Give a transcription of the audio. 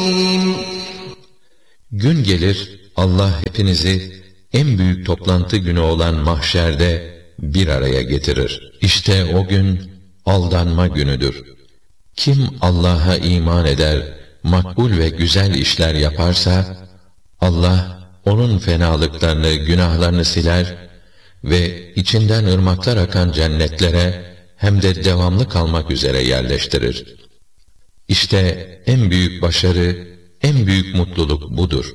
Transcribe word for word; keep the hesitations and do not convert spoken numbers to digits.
عظيم. Gün gelir, Allah hepinizi en büyük toplantı günü olan mahşerde bir araya getirir. İşte o gün aldanma günüdür. Kim Allah'a iman eder, makbul ve güzel işler yaparsa, Allah onun fenalıklarını, günahlarını siler ve içinden ırmaklar akan cennetlere hem de devamlı kalmak üzere yerleştirir. İşte en büyük başarı, en büyük mutluluk budur.